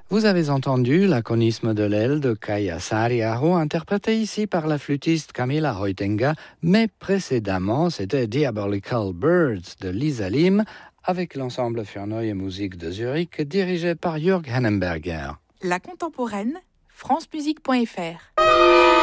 Vous avez entendu l'aconisme de l'aile de Kaija Saariaho, interprété ici par la flûtiste Camilla Hoitenga, mais précédemment c'était Diabolical Birds de Lisa Lim avec l'ensemble für Neue Musik de Zurich dirigé par Jörg Hennemberger. La contemporaine, francemusique.fr